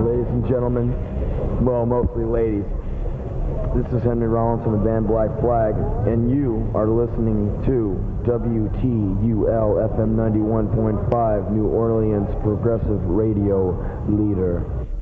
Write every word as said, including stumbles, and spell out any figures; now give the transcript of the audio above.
Ladies and gentlemen, well, mostly ladies, this is Henry Rollins from the band Black Flag, and you are listening to W T U L F M ninety-one point five, New Orleans Progressive Radio Leader.